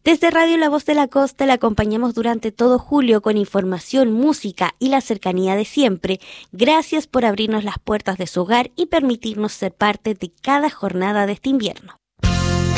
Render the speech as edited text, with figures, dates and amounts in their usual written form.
Desde Radio La Voz de la Costa le acompañamos durante todo julio con información, música y la cercanía de siempre. Gracias por abrirnos las puertas de su hogar y permitirnos ser parte de cada jornada de este invierno.